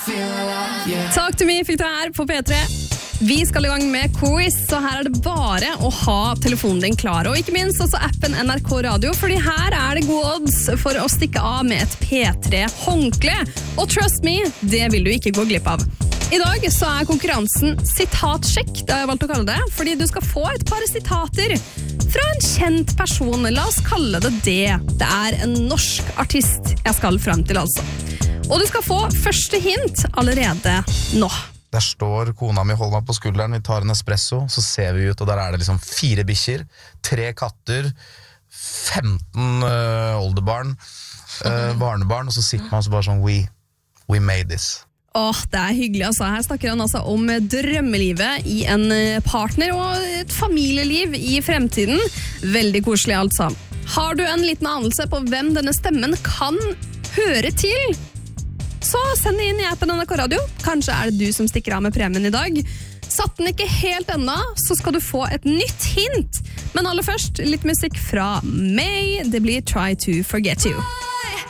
Talk to me fikk du her på P3. Vi skal i gang med quiz, så her det bare å ha telefonen din klar. Og ikke minst også appen NRK Radio, fordi her det gode odds for å stikke av med et P3-håndkle. Og trust me, det vil du ikke gå glipp av. I dag så konkurransen sitatsjekk, det har jeg valgt å kalle det, fordi du skal få et par sitater fra en kjent person. La oss kalle det det. Det en norsk artist jeg skal frem til altså. Og du skal få første hint allerede nå. Der står kona mi, hold meg på skulderen, vi tar en espresso, så ser vi ut, og der det liksom 4 bikkjer, 3 katter, 15 oldebarn, barnebarn, og så sitter man så bare sånn, we made this. Det hyggelig altså. Her snakker han altså om drømmelivet i en partner og et familieliv i fremtiden. Veldig koselig altså. Har du en liten anelse på hvem denne stemmen kan høre til? Så send det inn i appen NRK Radio. Kanskje det du som stikker av med premien i dag. Satt den ikke helt enda, så skal du få et nytt hint. Men aller først, litt musikk fra May. Det blir Try to Forget You.